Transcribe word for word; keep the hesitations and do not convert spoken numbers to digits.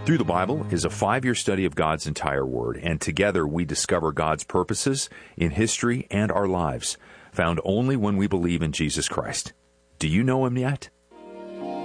Through the Bible is a five-year study of God's entire Word, and together we discover God's purposes in history and our lives, found only when we believe in Jesus Christ. Do you know Him yet?